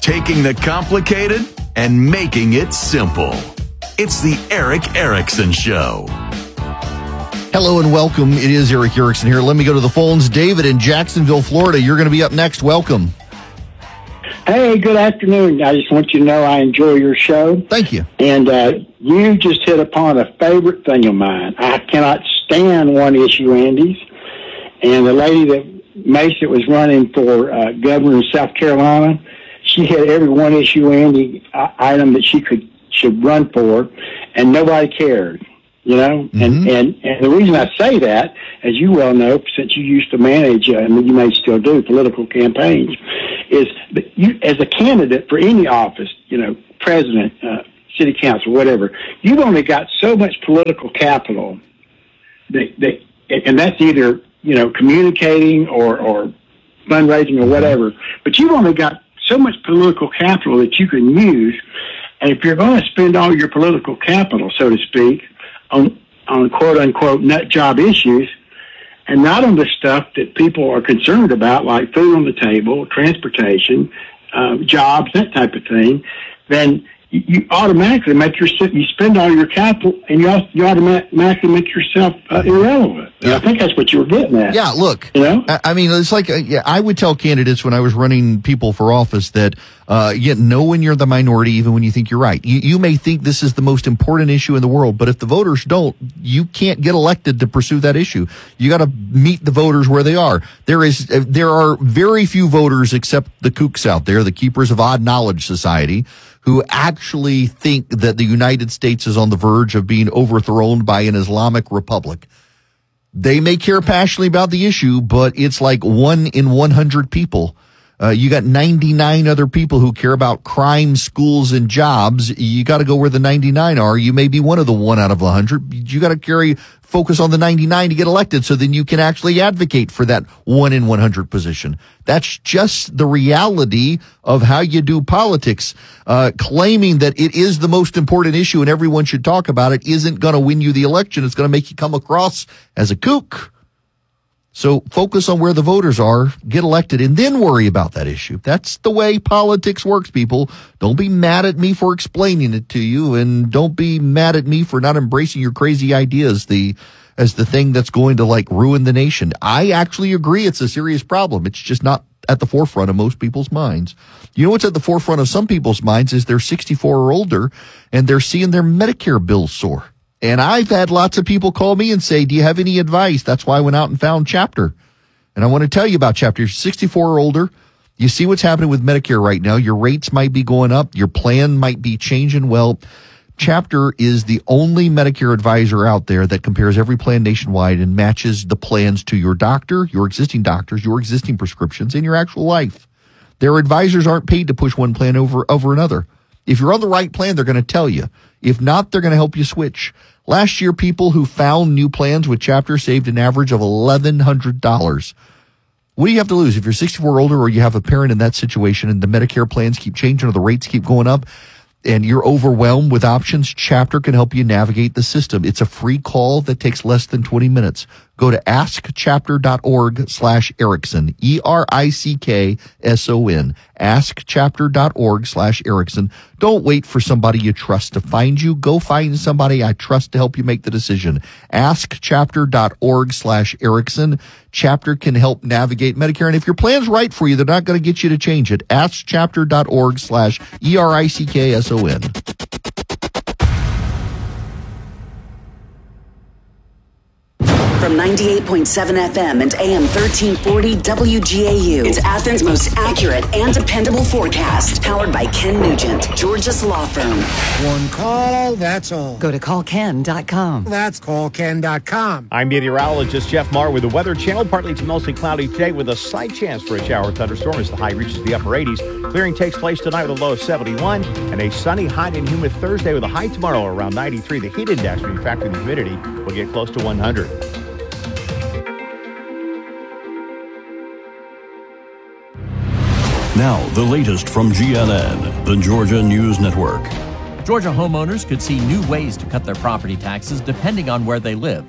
taking the complicated and making it simple. It's the Erick Erickson Show. Hello and welcome. It is Erick Erickson here. Let me go to the phones. David in Jacksonville, Florida. You're going to be up next. Welcome. Hey, good afternoon. I just want you to know I enjoy your show. Thank you. And you just hit upon a favorite thing of mine. I cannot stand one issue Andy's. And the lady that Mesa was running for governor in South Carolina, she had every one issue Andy item that she should run for, and nobody cared. You know, and the reason I say that, as you well know, since you used to manage, and you may still do, political campaigns, is that you, as a candidate for any office, you know, president, city council, whatever, you've only got so much political capital, and that's either, you know, communicating or fundraising or whatever, but you've only got so much political capital that you can use, and if you're going to spend all your political capital, so to speak, on quote-unquote nut job issues, and not on the stuff that people are concerned about, like food on the table, transportation, jobs, that type of thing, then you automatically you spend all your capital, and you automatically make yourself irrelevant. Yeah. I think that's what you were getting at. Yeah, look, you know, I mean, it's like I would tell candidates when I was running people for office that know when you're the minority, even when you think you're right. You may think this is the most important issue in the world, but if the voters don't, you can't get elected to pursue that issue. You got to meet the voters where they are. There are very few voters, except the kooks out there, the keepers of odd knowledge society, who actually think that the United States is on the verge of being overthrown by an Islamic republic. They may care passionately about the issue, but it's like 1 in 100 people. You got 99 other people who care about crime, schools, and jobs. You got to go where the 99 are. You may be one of the 1 out of 100. You got to focus on the 99 to get elected, so then you can actually advocate for that 1 in 100 position. That's just the reality of how you do politics. Claiming that it is the most important issue and everyone should talk about it isn't going to win you the election. It's going to make you come across as a kook. So focus on where the voters are, get elected, and then worry about that issue. That's the way politics works, people. Don't be mad at me for explaining it to you, and don't be mad at me for not embracing your crazy ideas as the thing that's going to, like, ruin the nation. I actually agree it's a serious problem. It's just not at the forefront of most people's minds. You know what's at the forefront of some people's minds is they're 64 or older, and they're seeing their Medicare bills soar. And I've had lots of people call me and say, do you have any advice? That's why I went out and found Chapter. And I want to tell you about Chapter. You're 64 or older. You see what's happening with Medicare right now. Your rates might be going up. Your plan might be changing. Well, Chapter is the only Medicare advisor out there that compares every plan nationwide and matches the plans to your doctor, your existing doctors, your existing prescriptions, and your actual life. Their advisors aren't paid to push one plan over another. If you're on the right plan, they're going to tell you. If not, they're going to help you switch. Last year, people who found new plans with Chapter saved an average of $1,100. What do you have to lose? If you're 64 or older, or you have a parent in that situation and the Medicare plans keep changing or the rates keep going up and you're overwhelmed with options, Chapter can help you navigate the system. It's a free call that takes less than 20 minutes. Go to askchapter.org/Erickson, ERICKSON, askchapter.org/Erickson. Don't wait for somebody you trust to find you. Go find somebody I trust to help you make the decision. Askchapter.org/Erickson. Chapter can help navigate Medicare. And if your plan's right for you, they're not going to get you to change it. Askchapter.org/ERICKSON. From 98.7 FM and AM 1340 WGAU, it's Athens' most accurate and dependable forecast. Powered by Ken Nugent, Georgia's law firm. One call, that's all. Go to callken.com. That's callken.com. I'm meteorologist Jeff Marr with the Weather Channel. Partly to mostly cloudy today with a slight chance for a shower or thunderstorm as the high reaches the upper 80s. Clearing takes place tonight with a low of 71 and a sunny, hot, and humid Thursday with a high tomorrow around 93. The heat index, when you factor in the humidity, will get close to 100. Now, the latest from GNN, the Georgia News Network. Georgia homeowners could see new ways to cut their property taxes depending on where they live.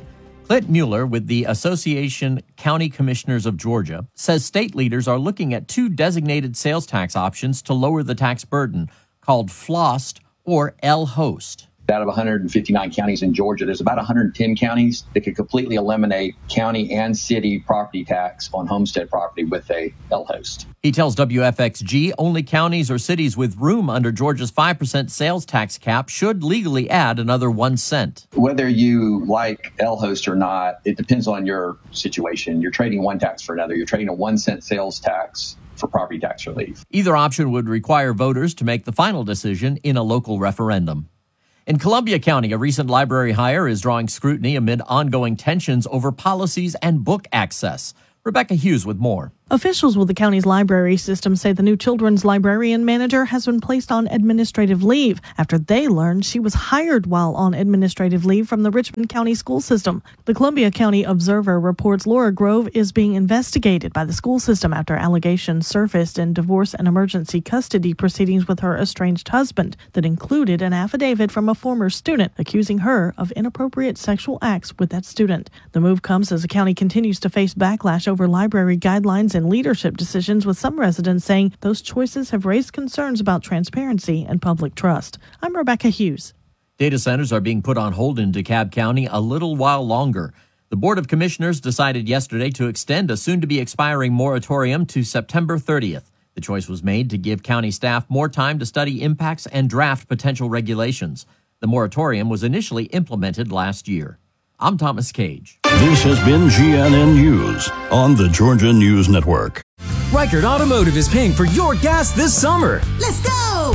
Clint Mueller with the Association County Commissioners of Georgia says state leaders are looking at two designated sales tax options to lower the tax burden called FLOST or L-Host. Out of 159 counties in Georgia, there's about 110 counties that could completely eliminate county and city property tax on homestead property with a L-Host. He tells WFXG only counties or cities with room under Georgia's 5% sales tax cap should legally add another 1 cent. Whether you like L-Host or not, it depends on your situation. You're trading one tax for another. You're trading a 1 cent sales tax for property tax relief. Either option would require voters to make the final decision in a local referendum. In Columbia County, a recent library hire is drawing scrutiny amid ongoing tensions over policies and book access. Rebecca Hughes with more. Officials with the county's library system say the new children's librarian manager has been placed on administrative leave after they learned she was hired while on administrative leave from the Richmond County school system. The Columbia County Observer reports Laura Grove is being investigated by the school system after allegations surfaced in divorce and emergency custody proceedings with her estranged husband that included an affidavit from a former student accusing her of inappropriate sexual acts with that student. The move comes as the county continues to face backlash over library guidelines and leadership decisions, with some residents saying those choices have raised concerns about transparency and public trust. I'm Rebecca Hughes. Data centers are being put on hold in DeKalb County a little while longer. The Board of Commissioners decided yesterday to extend a soon-to-be expiring moratorium to September 30th. The choice was made to give county staff more time to study impacts and draft potential regulations. The moratorium was initially implemented last year. I'm Thomas Cage. This has been GNN News on the Georgia News Network. Reichert Automotive is paying for your gas this summer. Let's go!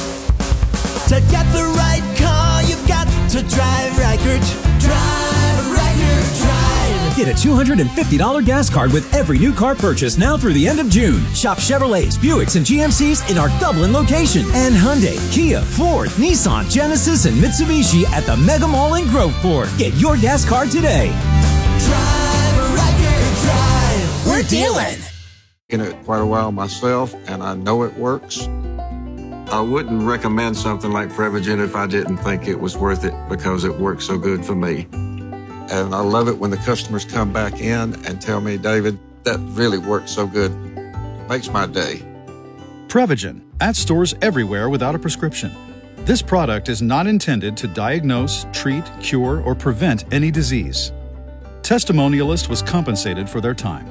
To get the right car, you've got to drive Reichert. Drive Reichert, drive. Get a $250 gas card with every new car purchase now through the end of June. Shop Chevrolets, Buicks, and GMCs in our Dublin location. And Hyundai, Kia, Ford, Nissan, Genesis, and Mitsubishi at the Mega Mall in Groveport. Get your gas card today. Drive Reichert, drive. We're dealing. In it quite a while myself, and I know it works. I wouldn't recommend something like Prevagen if I didn't think it was worth it because it works so good for me. And I love it when the customers come back in and tell me, David, that really worked so good. It makes my day. Prevagen, at stores everywhere without a prescription. This product is not intended to diagnose, treat, cure, or prevent any disease. Testimonialist was compensated for their time.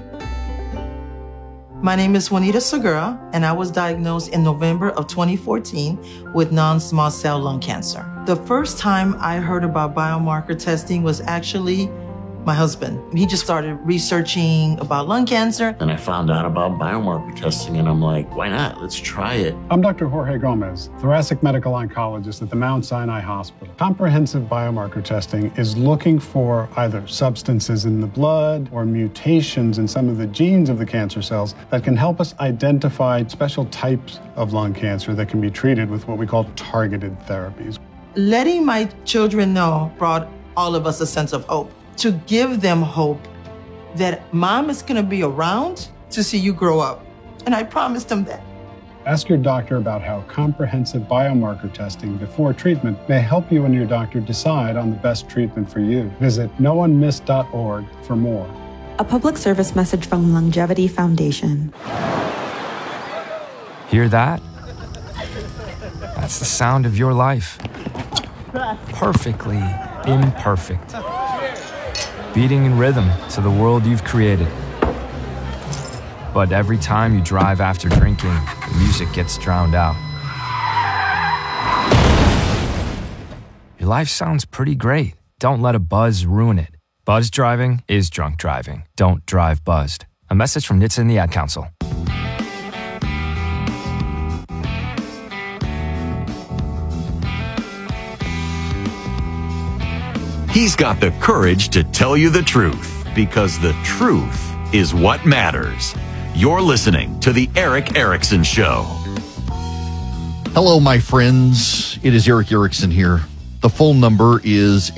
My name is Juanita Segura, and I was diagnosed in November of 2014 with non-small cell lung cancer. The first time I heard about biomarker testing was actually my husband. He just started researching about lung cancer. And I found out about biomarker testing, and I'm like, why not? Let's try it. I'm Dr. Jorge Gomez, thoracic medical oncologist at the Mount Sinai Hospital. Comprehensive biomarker testing is looking for either substances in the blood or mutations in some of the genes of the cancer cells that can help us identify special types of lung cancer that can be treated with what we call targeted therapies. Letting my children know brought all of us a sense of hope. To give them hope that mom is going to be around to see you grow up. And I promised them that. Ask your doctor about how comprehensive biomarker testing before treatment may help you and your doctor decide on the best treatment for you. Visit noonemiss.org for more. A public service message from Longevity Foundation. Hear that? That's the sound of your life. Perfectly imperfect. Beating in rhythm to the world you've created. But every time you drive after drinking, the music gets drowned out. Your life sounds pretty great. Don't let a buzz ruin it. Buzz driving is drunk driving. Don't drive buzzed. A message from NHTSA and the Ad Council. He's got the courage to tell you the truth, because the truth is what matters. You're listening to The Eric Erickson Show. Hello, my friends. It is Eric Erickson here. The phone number is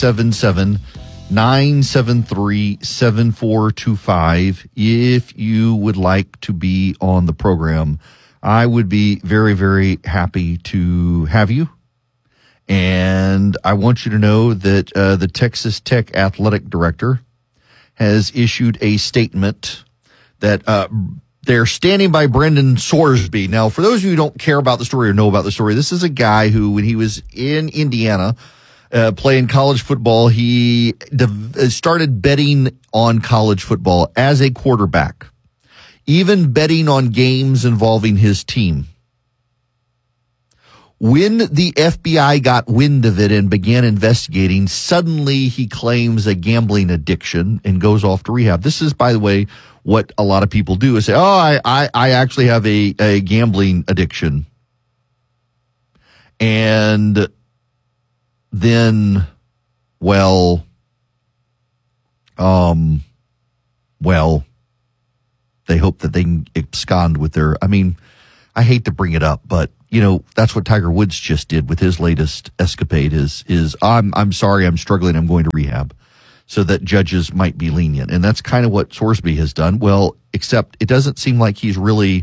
877-973-7425. If you would like to be on the program, I would be very, very happy to have you. And I want you to know that the Texas Tech athletic director has issued a statement that they're standing by Brendan Sorsby. Now, for those of you who don't care about the story or know about the story, this is a guy who, when he was in Indiana playing college football, he started betting on college football as a quarterback, even betting on games involving his team. When the FBI got wind of it and began investigating, suddenly he claims a gambling addiction and goes off to rehab. This is, by the way, what a lot of people do is say, I actually have a gambling addiction. And then, well, they hope that they can abscond with their, I mean, I hate to bring it up, but you know, that's what Tiger Woods just did with his latest escapade is I'm sorry, I'm struggling, I'm going to rehab, so that judges might be lenient. And that's kind of what Sorsby has done. Well, except it doesn't seem like he's really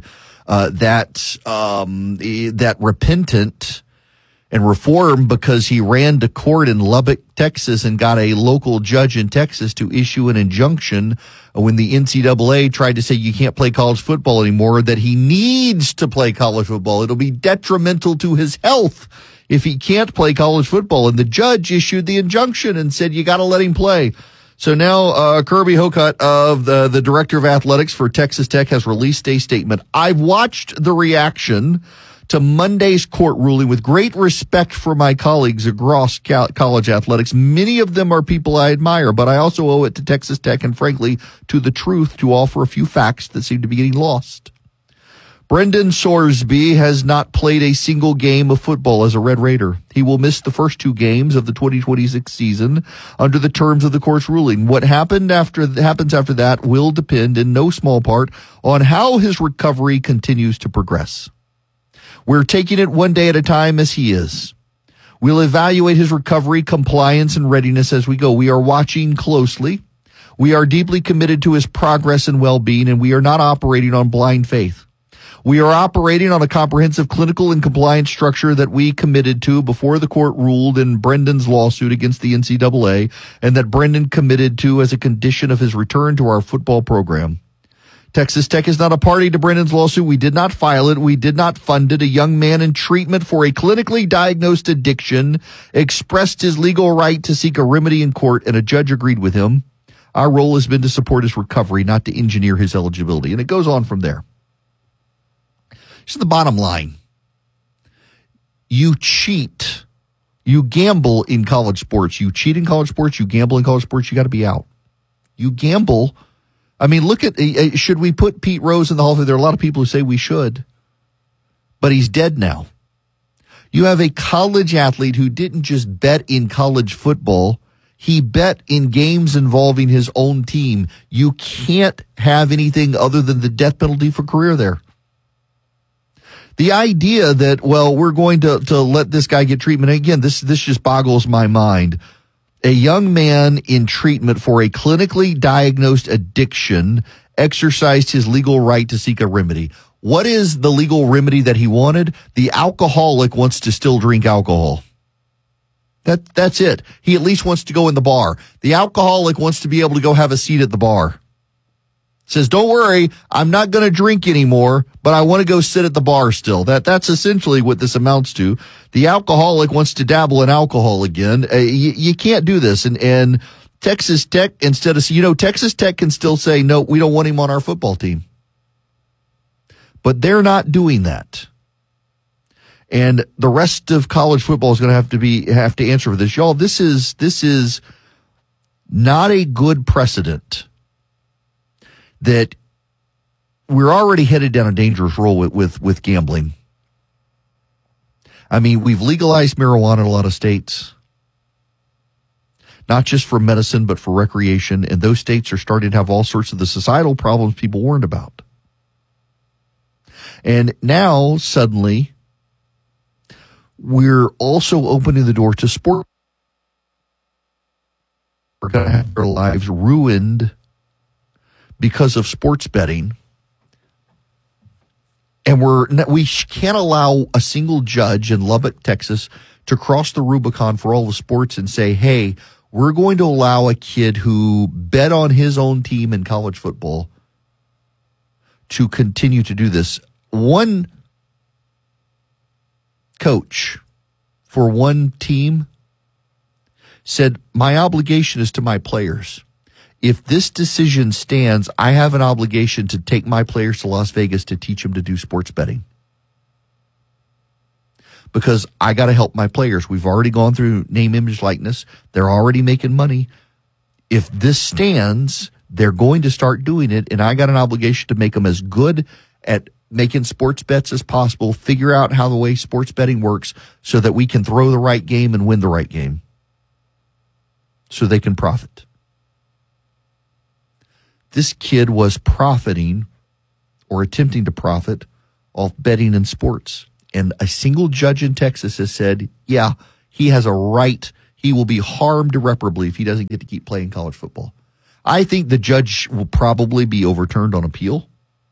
that repentant and reformed, because he ran to court in Lubbock, Texas, and got a local judge in Texas to issue an injunction when the NCAA tried to say you can't play college football anymore, that he needs to play college football. It'll be detrimental to his health if he can't play college football. And the judge issued the injunction and said, you got to let him play. So now Kirby Hocutt, of the director of athletics for Texas Tech, has released a statement. I've watched the reaction to Monday's court ruling with great respect for my colleagues across college athletics. Many of them are people I admire, but I also owe it to Texas Tech and, frankly, to the truth to offer a few facts that seem to be getting lost. Brendan Sorsby has not played a single game of football as a Red Raider. He will miss the first 2 games of the 2026 season under the terms of the court's ruling. What happens after that will depend in no small part on how his recovery continues to progress. We're taking it one day at a time, as he is. We'll evaluate his recovery, compliance, and readiness as we go. We are watching closely. We are deeply committed to his progress and well-being, and we are not operating on blind faith. We are operating on a comprehensive clinical and compliance structure that we committed to before the court ruled in Brendan's lawsuit against the NCAA, and that Brendan committed to as a condition of his return to our football program. Texas Tech is not a party to Brendan's lawsuit. We did not file it. We did not fund it. A young man in treatment for a clinically diagnosed addiction expressed his legal right to seek a remedy in court, and a judge agreed with him. Our role has been to support his recovery, not to engineer his eligibility. And it goes on from there. So the bottom line, you cheat. You gamble in college sports. You cheat in college sports. You gamble in college sports. You got to be out. You gamble. I mean, look at, should we put Pete Rose in the Hall of Fame? There are a lot of people who say we should, but he's dead now. You have a college athlete who didn't just bet in college football. He bet in games involving his own team. You can't have anything other than the death penalty for career there. The idea that, well, we're going to let this guy get treatment. Again, this just boggles my mind. A young man in treatment for a clinically diagnosed addiction exercised his legal right to seek a remedy. What is the legal remedy that he wanted? The alcoholic wants to still drink alcohol. That's it. He at least wants to go in the bar. The alcoholic wants to be able to go have a seat at the bar. Says, don't worry, I'm not going to drink anymore, but I want to go sit at the bar still. That's essentially what this amounts to. The alcoholic wants to dabble in alcohol again. You can't do this. And Texas Tech, instead of, Texas Tech can still say, no, we don't want him on our football team. But they're not doing that. And the rest of college football is going to have to answer for this. Y'all, this is not a good precedent. That we're already headed down a dangerous road with gambling. I mean, we've legalized marijuana in a lot of states, not just for medicine, but for recreation. And those states are starting to have all sorts of the societal problems people warned about. And now, suddenly, we're also opening the door to sport. We're going to have their lives ruined because of sports betting. And we can't allow a single judge in Lubbock, Texas, to cross the Rubicon for all the sports and say, hey, we're going to allow a kid who bet on his own team in college football to continue to do this. One coach for one team said, my obligation is to my players. If this decision stands, I have an obligation to take my players to Las Vegas to teach them to do sports betting. Because I got to help my players. We've already gone through name, image, likeness. They're already making money. If this stands, they're going to start doing it, and I got an obligation to make them as good at making sports bets as possible, figure out how the way sports betting works so that we can throw the right game and win the right game so they can profit. This kid was profiting or attempting to profit off betting in sports. And a single judge in Texas has said, yeah, he has a right. He will be harmed irreparably if he doesn't get to keep playing college football. I think the judge will probably be overturned on appeal.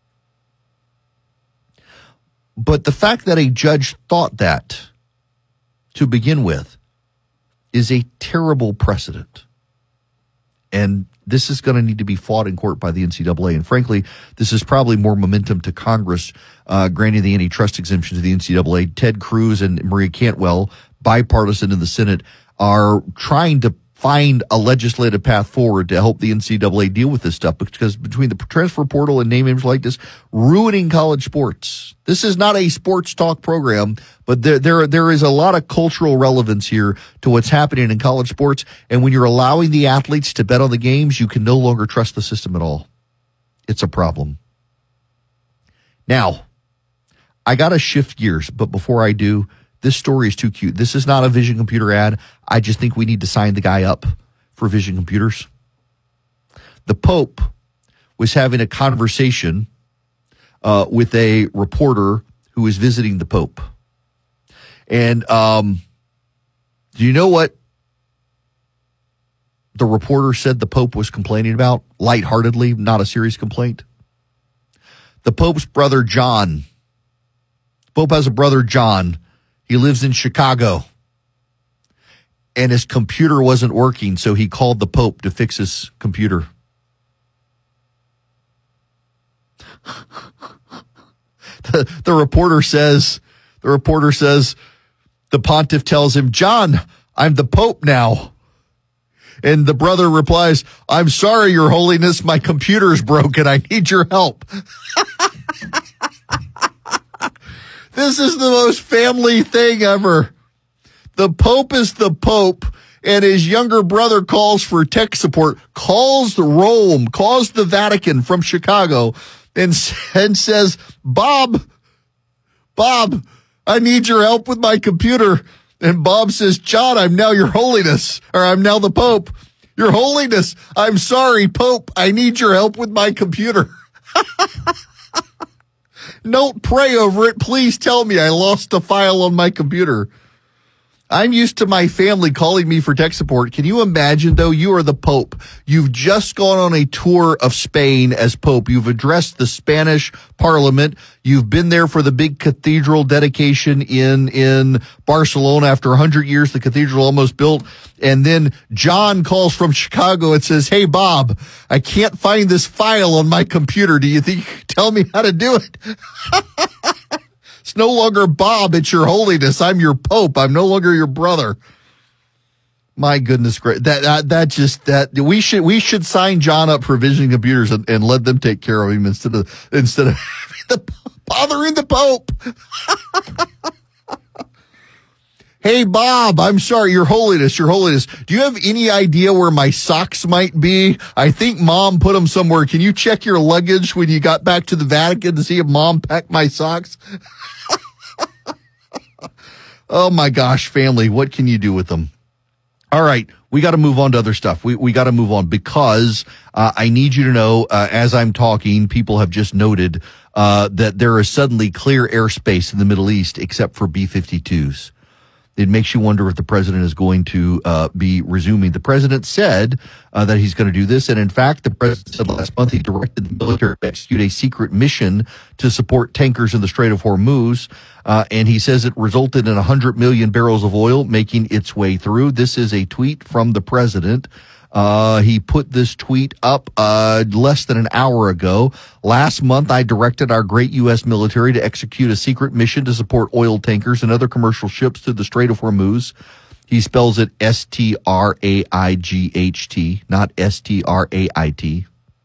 But the fact that a judge thought that to begin with is a terrible precedent. And this is going to need to be fought in court by the NCAA. And frankly, this is probably more momentum to Congress granting the antitrust exemption to the NCAA. Ted Cruz and Maria Cantwell, bipartisan in the Senate, are trying to find a legislative path forward to help the NCAA deal with this stuff, because between the transfer portal and name, image, likeness, ruining college sports. This is not a sports talk program, but there is a lot of cultural relevance here to what's happening in college sports. And when you're allowing the athletes to bet on the games, you can no longer trust the system at all. It's a problem. Now, I got to shift gears, but before I do, this story is too cute. This is not a Vision Computer ad. I just think we need to sign the guy up for Vision Computers. The Pope was having a conversation with a reporter who was visiting the Pope. And do you know what the reporter said the Pope was complaining about? Lightheartedly, not a serious complaint. The Pope's brother, John. The Pope has a brother, John. He lives in Chicago, and his computer wasn't working, so he called the Pope to fix his computer. The reporter says, the pontiff tells him, John, I'm the Pope now. And the brother replies, I'm sorry, Your Holiness, my computer's broken. I need your help. This is the most family thing ever. The Pope is the Pope, and his younger brother calls for tech support, calls Rome, calls the Vatican from Chicago, and says, Bob, I need your help with my computer. And Bob says, John, I'm now Your Holiness, or I'm now the Pope. Your Holiness, I'm sorry, Pope, I need your help with my computer. Don't pray over it. Please tell me I lost a file on my computer. I'm used to my family calling me for tech support. Can you imagine, though? You are the Pope. You've just gone on a tour of Spain as Pope. You've addressed the Spanish Parliament. You've been there for the big cathedral dedication in Barcelona. After 100 years, the cathedral almost built. And then John calls from Chicago and says, hey, Bob, I can't find this file on my computer. Do you think you can tell me how to do it? It's no longer Bob, it's Your Holiness. I'm your Pope. I'm no longer your brother. My goodness, great. We should sign John up for Vision Computers and let them take care of him instead of bothering the Pope. Hey, Bob, I'm sorry, Your Holiness. Do you have any idea where my socks might be? I think Mom put them somewhere. Can you check your luggage when you got back to the Vatican to see if Mom packed my socks? Oh my gosh, family, what can you do with them? All right, we got to move on to other stuff. We got to move on because I need you to know, as I'm talking, people have just noted that there is suddenly clear airspace in the Middle East except for B-52s. it makes you wonder if the president is going to be resuming. The president said that he's going to do this. And in fact, the president said last month he directed the military to execute a secret mission to support tankers in the Strait of Hormuz. And he says it resulted in 100 million barrels of oil making its way through. This is a tweet from the president. He put this tweet up less than an hour ago. Last month, I directed our great U.S. military to execute a secret mission to support oil tankers and other commercial ships through the Strait of Hormuz. He spells it S-T-R-A-I-G-H-T, not S-T-R-A-I-T.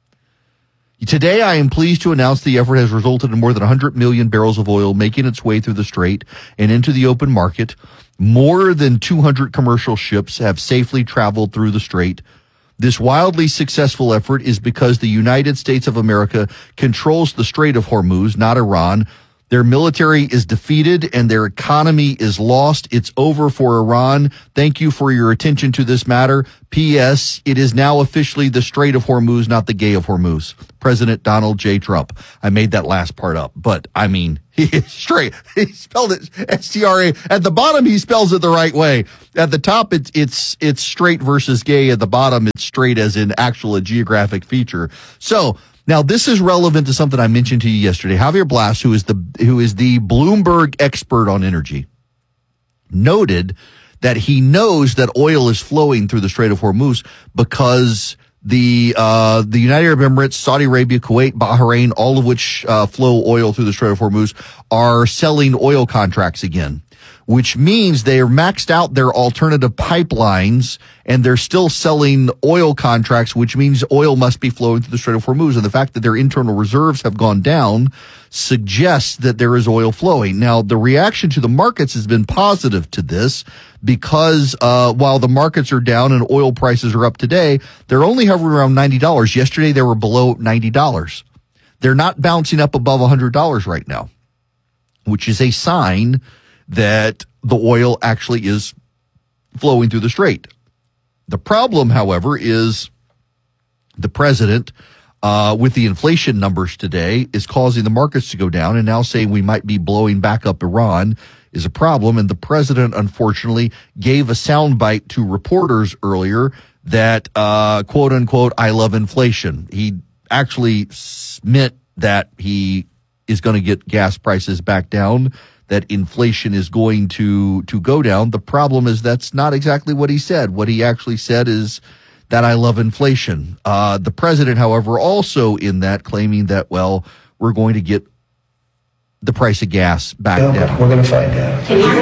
Today, I am pleased to announce the effort has resulted in more than 100 million barrels of oil making its way through the strait and into the open market. More than 200 commercial ships have safely traveled through the strait. This wildly successful effort is because the United States of America controls the Strait of Hormuz, not Iran. Their military is defeated and their economy is lost. It's over for Iran. Thank you for your attention to this matter. P.S. It is now officially the Strait of Hormuz, not the Gay of Hormuz. President Donald J. Trump. I made that last part up, but I mean, he is straight. He spelled it S-T-R-A. At the bottom, he spells it the right way. At the top, it's straight versus gay. At the bottom, it's straight as in actual a geographic feature. So, now, this is relevant to something I mentioned to you yesterday. Javier Blas, who is the Bloomberg expert on energy, noted that he knows that oil is flowing through the Strait of Hormuz because the United Arab Emirates, Saudi Arabia, Kuwait, Bahrain, all of which flow oil through the Strait of Hormuz, are selling oil contracts again, which means they are maxed out their alternative pipelines and they're still selling oil contracts, which means oil must be flowing through the Strait of Hormuz. And the fact that their internal reserves have gone down suggests that there is oil flowing. Now, the reaction to the markets has been positive to this because while the markets are down and oil prices are up today, they're only hovering around $90. Yesterday, they were below $90. They're not bouncing up above $100 right now, which is a sign that the oil actually is flowing through the strait. The problem, however, is the president, with the inflation numbers today, is causing the markets to go down, and now saying we might be blowing back up Iran is a problem. And the president, unfortunately, gave a soundbite to reporters earlier that, quote unquote, I love inflation. He actually meant that he is going to get gas prices back down, that inflation is going to go down. The problem is that's not exactly what he said. What he actually said is that I love inflation. The president, however, also in that claiming that, well, we're going to get the price of gas back down. We're going to find out.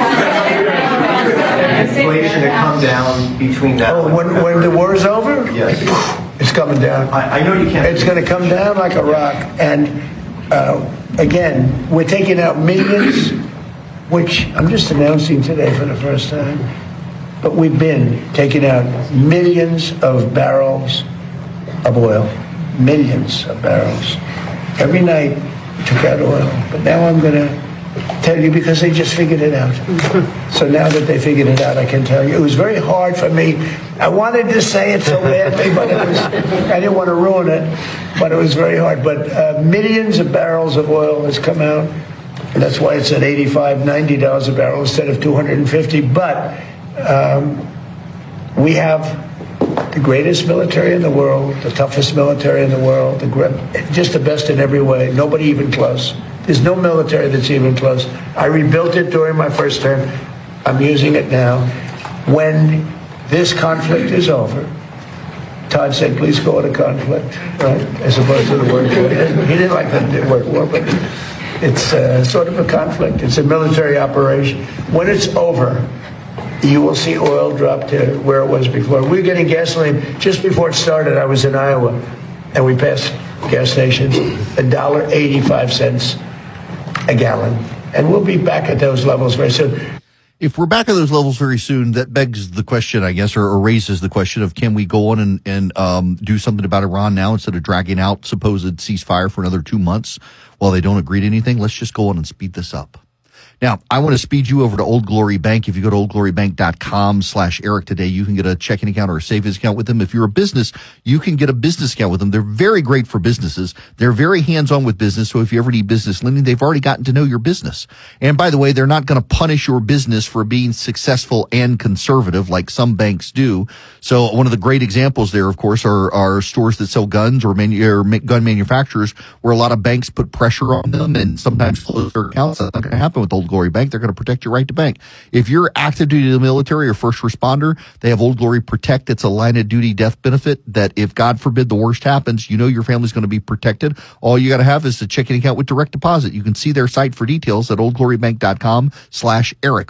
Inflation to come down between that. Oh, when the war is over? Yes. It's coming down. I know you can't. It's going to come down like a rock. And again, we're taking out millions, which I'm just announcing today for the first time, but we've been taking out millions of barrels of oil, millions of barrels. Every night we took out oil, but now I'm going to tell you because they just figured it out. So now that they figured it out, I can tell you. It was very hard for me. I wanted to say it so badly, but I didn't want to ruin it, but it was very hard. But millions of barrels of oil has come out. And that's why it's at $85, $90 a barrel instead of $250. But we have the greatest military in the world, the toughest military in the world, just the best in every way. Nobody even close. There's no military that's even close. I rebuilt it during my first term. I'm using it now. When this conflict is over, Todd said, please call it a conflict, right? As opposed to the word war. He didn't like the word war, but it's sort of a conflict. It's a military operation. When it's over, you will see oil drop to where it was before. We were getting gasoline. Just before it started, I was in Iowa, and we passed gas stations, $1.85 a gallon. And we'll be back at those levels very soon. If we're back at those levels very soon, that begs the question, I guess, or raises the question of can we go on and do something about Iran now instead of dragging out supposed ceasefire for another 2 months while they don't agree to anything? Let's just go on and speed this up. Now, I want to speed you over to Old Glory Bank. If you go to oldglorybank.com/Eric today, you can get a checking account or a savings account with them. If you're a business, you can get a business account with them. They're very great for businesses. They're very hands-on with business. So if you ever need business lending, they've already gotten to know your business. And by the way, they're not going to punish your business for being successful and conservative like some banks do. So one of the great examples there, of course, are stores that sell guns or gun manufacturers, where a lot of banks put pressure on them and sometimes close their accounts. That's not going to happen with Old Glory Bank. They're going to protect your right to bank. If you're active duty in the military or first responder, they have Old Glory Protect. It's a line of duty death benefit that if God forbid the worst happens, you know your family's going to be protected. All you got to have is a checking account with direct deposit. You can see their site for details at oldglorybank.com/Eric,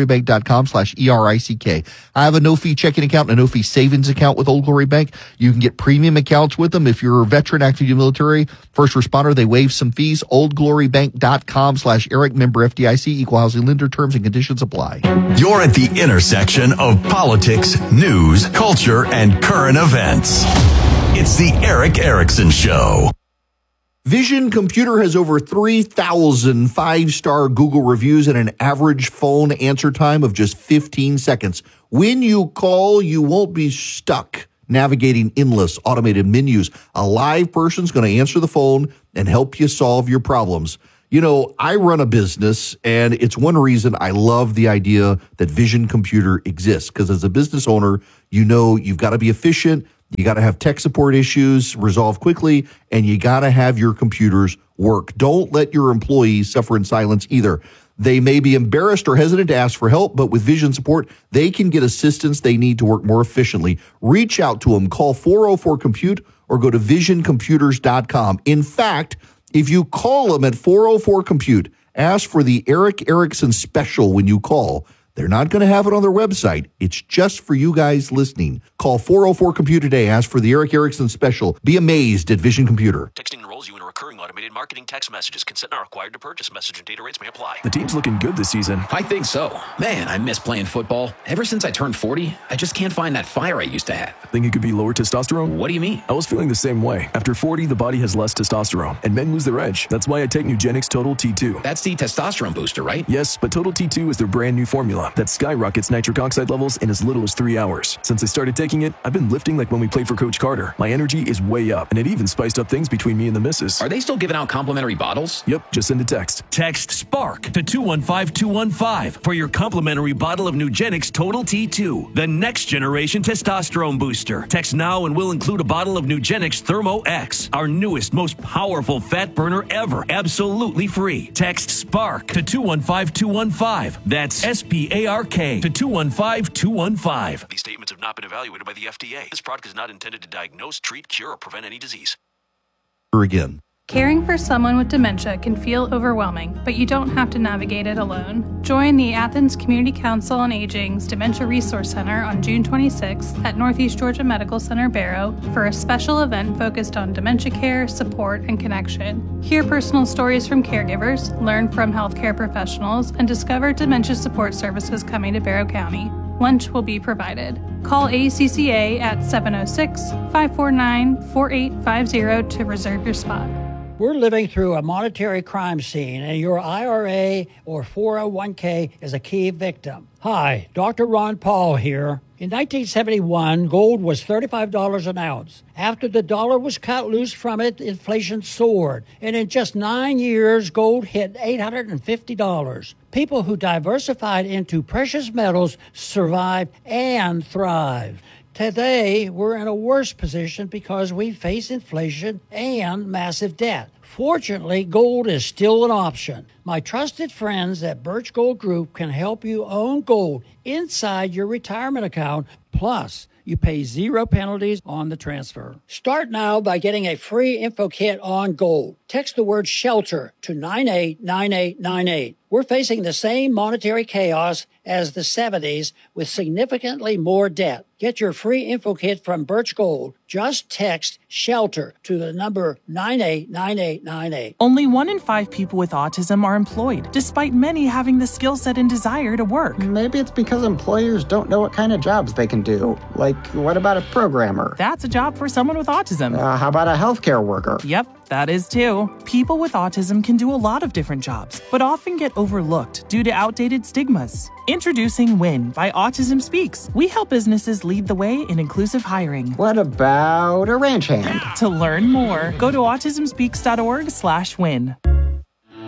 oldglorybank.com/ERICK. I have a no-fee checking account and a no-fee savings account with Old Glory Bank. You can get premium accounts with them. If you're a veteran, active duty military, first responder, they waive some fees. oldglorybank.com/Eric, member FDIC, equal housing lender, terms and conditions apply. You're at the intersection of politics, news, culture, and current events. It's the Eric Erickson Show. Vision Computer has over 3,000 five-star Google reviews and an average phone answer time of just 15 seconds. When you call, you won't be stuck navigating endless automated menus. A live person's going to answer the phone and help you solve your problems. You know, I run a business, and it's one reason I love the idea that Vision Computer exists, because as a business owner, you know you've got to be efficient, you got to have tech support issues resolved quickly, and you got to have your computers work. Don't let your employees suffer in silence either. They may be embarrassed or hesitant to ask for help, but with Vision support, they can get assistance they need to work more efficiently. Reach out to them. Call 404-COMPUTE or go to visioncomputers.com. In fact, if you call them at 404-COMPUTE, ask for the Eric Erickson special when you call. They're not going to have it on their website. It's just for you guys listening. Call 404-COMPUTE today. Ask for the Eric Erickson special. Be amazed at Vision Computer. Texting enrolls you in a recurring automated marketing text messages. Consent not required to purchase. Message and data rates may apply. The team's looking good this season. I think so. Man, I miss playing football. Ever since I turned 40, I just can't find that fire I used to have. Think it could be lower testosterone? What do you mean? I was feeling the same way. After 40, the body has less testosterone, and men lose their edge. That's why I take Nugenix Total T2. That's the testosterone booster, right? Yes, but Total T2 is their brand new formula that skyrockets nitric oxide levels in as little as 3 hours. Since I started taking it, I've been lifting like when we played for Coach Carter. My energy is way up, and it even spiced up things between me and the missus. Are they still giving out complimentary bottles? Yep, just send a text. Text SPARK to 215-215 for your complimentary bottle of Nugenix Total T2, the next generation testosterone booster. Text now and we'll include a bottle of Nugenix Thermo X, our newest, most powerful fat burner ever, absolutely free. Text SPARK to 215-215. That's SPARK to 215-215. These statements have not been evaluated by the FDA. This product is not intended to diagnose, treat, cure, or prevent any disease. Again. Caring for someone with dementia can feel overwhelming, but you don't have to navigate it alone. Join the Athens Community Council on Aging's Dementia Resource Center on June 26th at Northeast Georgia Medical Center, Barrow, for a special event focused on dementia care, support, and connection. Hear personal stories from caregivers, learn from healthcare professionals, and discover dementia support services coming to Barrow County. Lunch will be provided. Call ACCA at 706-549-4850 to reserve your spot. We're living through a monetary crime scene, and your IRA or 401k is a key victim. Hi, Dr. Ron Paul here. In 1971, gold was $35 an ounce. After the dollar was cut loose from it, inflation soared. And in just 9 years, gold hit $850. People who diversified into precious metals survived and thrived. Today, we're in a worse position because we face inflation and massive debt. Fortunately, gold is still an option. My trusted friends at Birch Gold Group can help you own gold inside your retirement account. Plus, you pay zero penalties on the transfer. Start now by getting a free info kit on gold. Text the word SHELTER to 989898. We're facing the same monetary chaos as the 70s with significantly more debt. Get your free info kit from Birch Gold. Just text SHELTER to the number 989898. Only 1 in 5 people with autism are employed, despite many having the skill set and desire to work. Maybe it's because employers don't know what kind of jobs they can do. Like, what about a programmer? That's a job for someone with autism. How about a healthcare worker? Yep. That is too. People with autism can do a lot of different jobs, but often get overlooked due to outdated stigmas. Introducing WIN by Autism Speaks. We help businesses lead the way in inclusive hiring. What about a ranch hand? To learn more, go to autismspeaks.org/win.